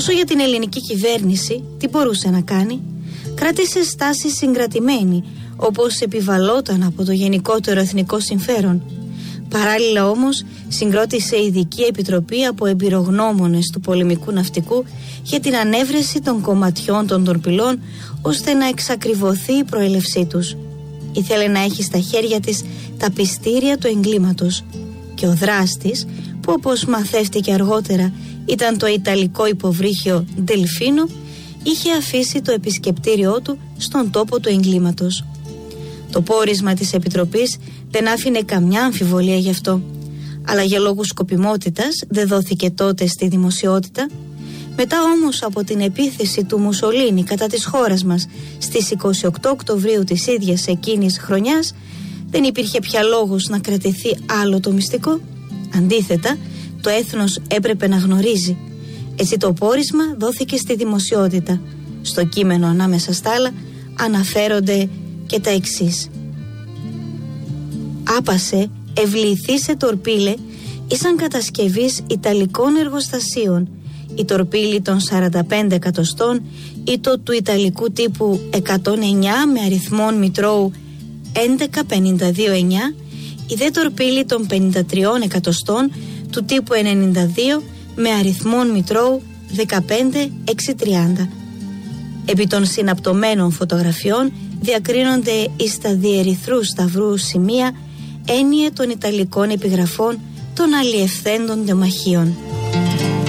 Όσο για την ελληνική κυβέρνηση, τι μπορούσε να κάνει? Κράτησε στάση συγκρατημένη, όπως επιβαλόταν από το γενικότερο εθνικό συμφέρον. Παράλληλα όμως συγκρότησε ειδική επιτροπή από εμπειρογνώμονες του πολεμικού ναυτικού για την ανέβρεση των κομματιών των τορπιλών, ώστε να εξακριβωθεί η προέλευσή τους. Ήθελε να έχει στα χέρια της τα πιστήρια του εγκλήματος, και ο δράστης, που όπως μαθεύτηκε αργότερα ήταν το ιταλικό υποβρύχιο Ντελφίνο, είχε αφήσει το επισκεπτήριό του στον τόπο του εγκλήματος. Το πόρισμα της Επιτροπής δεν άφηνε καμιά αμφιβολία γι' αυτό, αλλά για λόγους σκοπιμότητας δεν δόθηκε τότε στη δημοσιότητα. Μετά όμως από την επίθεση του Μουσολίνι κατά της χώρας μας στις 28 Οκτωβρίου της ίδιας εκείνης χρονιάς, δεν υπήρχε πια λόγος να κρατηθεί άλλο το μυστικό. Αντίθετα, το έθνος έπρεπε να γνωρίζει. Έτσι το πόρισμα δόθηκε στη δημοσιότητα. Στο κείμενο ανάμεσα στα άλλα αναφέρονται και τα εξής: «Άπασε ευληθήσε τορπίλε ήσαν κατασκευής Ιταλικών εργοστασίων, η τορπίλη των 45 εκατοστών ή το του Ιταλικού τύπου 109 με αριθμόν μητρώου 1152-9, η δε τορπίλη των 53 εκατοστών του τύπου 92 με αριθμόν μητρώου 15630. Επί των συναπτωμένων φωτογραφιών διακρίνονται εις τα διερυθρού σταυρού σημεία έννοια των Ιταλικών επιγραφών των αλλιευθέντων τεμαχίων».